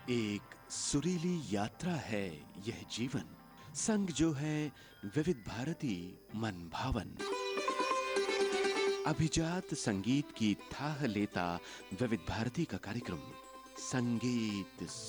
एक सुरीली यात्रा है यह जीवन, संग जो है विविध भारती मन भावन। अभिजात संगीत की थाह लेता विविध भारती का कार्यक्रम संगीत